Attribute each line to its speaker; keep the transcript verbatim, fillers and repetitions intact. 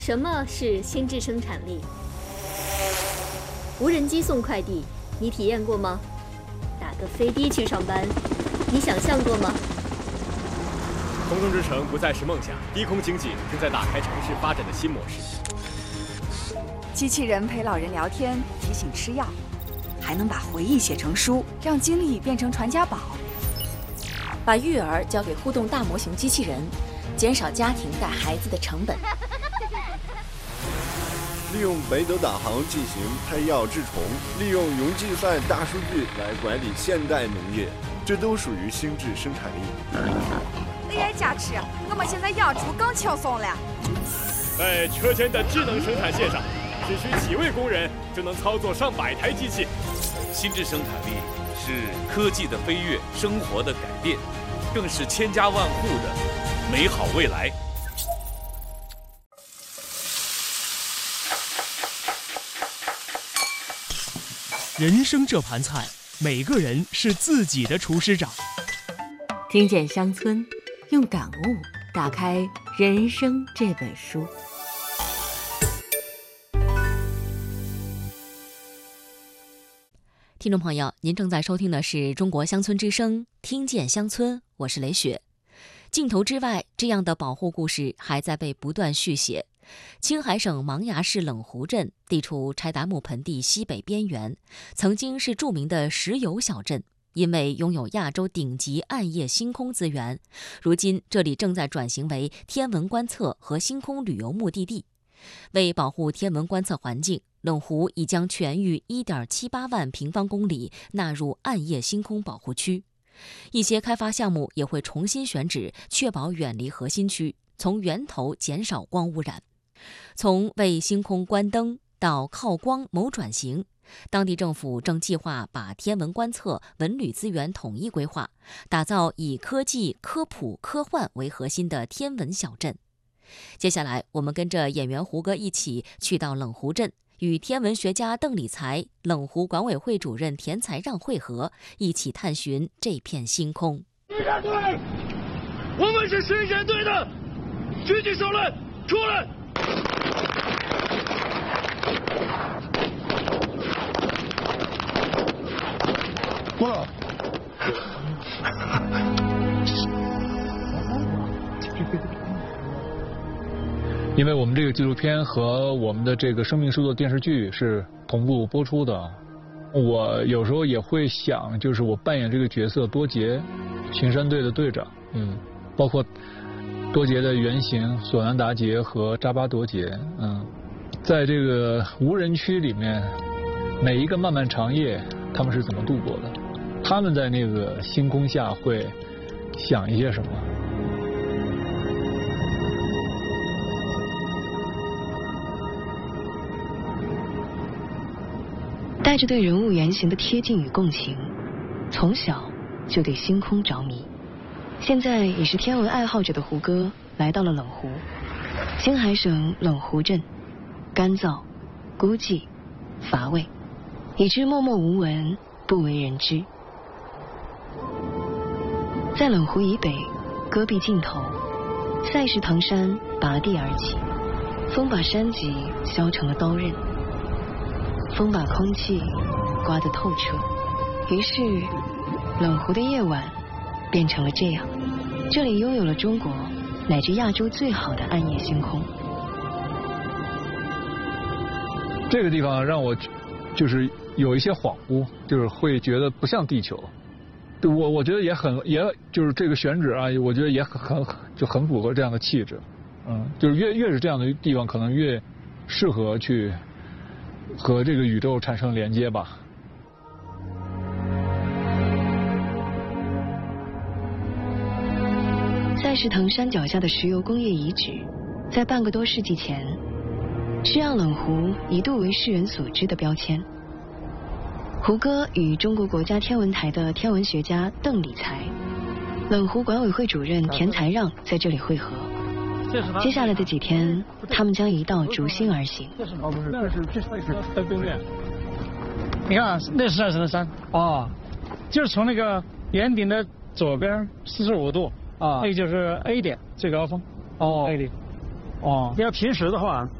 Speaker 1: 什么是心智生产力？无人机送快递，你体验过吗？打个飞的去上班，你想象过吗？
Speaker 2: 空中之城不再是梦想，低空经济正在打开城市发展的新模式。
Speaker 3: 机器人陪老人聊天，提醒吃药，还能把回忆写成书，让经历变成传家宝。
Speaker 4: 把育儿交给互动大模型机器人，减少家庭带孩子的成本。
Speaker 5: 利用北斗导航进行配药治虫，利用云计算大数据来管理现代农业，这都属于心智生产力。
Speaker 3: A I 加持，我们现在养猪更轻松了。
Speaker 2: 在车间的智能生产线上，只需几位工人就能操作上百台机器。
Speaker 6: 心智生产力是科技的飞跃，生活的改变，更是千家万户的美好未来。
Speaker 7: 人生这盘菜，每个人是自己的厨师长。
Speaker 8: 听见乡村，用感悟打开人生这本书。
Speaker 9: 听众朋友，您正在收听的是中国乡村之声，听见乡村，我是雷雪。镜头之外，这样的保护故事还在被不断续写。青海省茫崖市冷湖镇地处柴达木盆地西北边缘，曾经是著名的石油小镇。因为拥有亚洲顶级暗夜星空资源，如今这里正在转型为天文观测和星空旅游目的地。为保护天文观测环境，冷湖已将全域 一点七八万平方公里纳入暗夜星空保护区。一些开发项目也会重新选址，确保远离核心区，从源头减少光污染。从为星空关灯到靠光谋转型，当地政府正计划把天文观测、文旅资源统一规划，打造以科技、科普、科幻为核心的天文小镇。接下来，我们跟着演员胡歌一起去到冷湖镇，与天文学家邓理才、冷湖管委会主任田才让会合，一起探寻这片星空。
Speaker 10: 巡山队，我们是巡山队的，举起手来，出来！
Speaker 11: 过来。因为我们这个纪录片和我们的这个生命树的电视剧是同步播出的，我有时候也会想，就是我扮演这个角色多杰巡山队的队长，嗯，包括多杰的原型索南达杰和扎巴多杰，嗯，在这个无人区里面，每一个漫漫长夜，他们是怎么度过的？他们在那个星空下会想一些什么？
Speaker 8: 带着对人物原型的贴近与共情，从小就对星空着迷。现在也是天文爱好者的胡歌来到了冷湖，青海省冷湖镇，干燥、孤寂、乏味，以致默默无闻，不为人知。在冷湖以北，戈壁尽头，塞氏唐山拔地而起，风把山脊削成了刀刃，风把空气刮得透彻，于是冷湖的夜晚变成了这样。这里拥有了中国乃至亚洲最好的暗夜星空。
Speaker 11: 这个地方让我就是有一些恍惚，就是会觉得不像地球。对我我觉得也很也就是这个选址啊，我觉得也很很就很符合这样的气质。嗯，就是越越是这样的地方，可能越适合去和这个宇宙产生连接吧。
Speaker 8: 塞氏唐山脚下的石油工业遗址，在半个多世纪前，是让冷湖一度为世人所知的标签。胡歌与中国国家天文台的天文学家邓理才、冷湖管委会主任田才让在这里会合。接下来的几天，他们将一道逐星而行。
Speaker 12: 这是哦不是，那是这是在对面。你看，那是塞氏的山啊，就是从那个圆顶的左边四十五度啊，那就是 A 点最高峰哦 A 点。 哦，要平时的话，